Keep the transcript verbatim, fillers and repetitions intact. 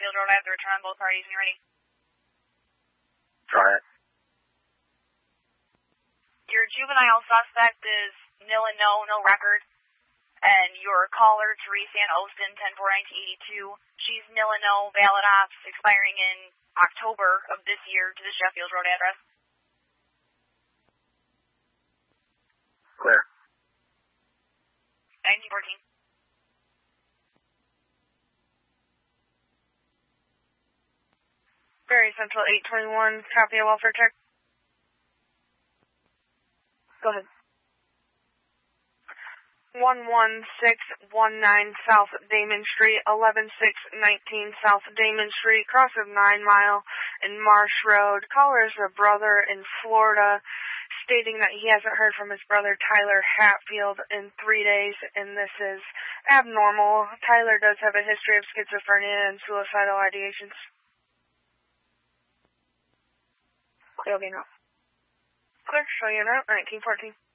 Sheffield Road. I have to return on both parties. When you're ready. Try it. Your juvenile suspect is nil and no, no record. And your caller, Therese Ann Austin, ten four nineteen eighty-two, she's nil and no, valid ops, expiring in October of this year to the Sheffield Road address. Clear. nineteen fourteen. Ferry Central eight twenty-one, copy a welfare check. Go ahead. one one six one nine South Damon Street, eleven six nineteen South Damon Street, cross of nine mile and Marsh Road. Caller is a brother in Florida, stating that he hasn't heard from his brother Tyler Hatfield in three days, and this is abnormal. Tyler does have a history of schizophrenia and suicidal ideations. Clear, okay, now. Clear, show you now, nineteen fourteen.